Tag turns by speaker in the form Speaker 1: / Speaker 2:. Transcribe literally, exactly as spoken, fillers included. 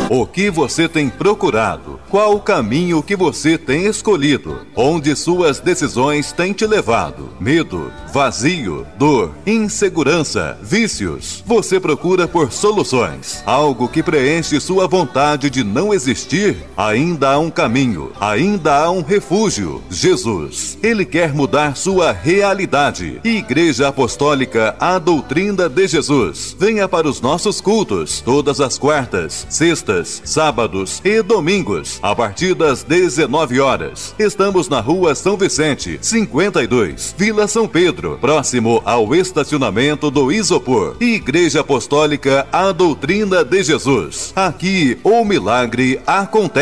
Speaker 1: O que você tem procurado? Qual o caminho que você tem escolhido? Onde suas decisões têm te levado? Medo, vazio, dor, insegurança, vícios. Você procura por soluções. Algo que preenche sua vontade de não existir? Ainda há um caminho. Ainda há um refúgio. Jesus. Ele quer mudar sua realidade. Igreja Apostólica A Doutrina de Jesus. Venha para os nossos cultos todas as quartas, sextas, sábados e domingos, a partir das dezenove horas. Estamos na Rua São Vicente, cinquenta e dois, Vila São Pedro, próximo ao estacionamento do Isopor. Igreja Apostólica A Doutrina de Jesus. Aqui o milagre acontece.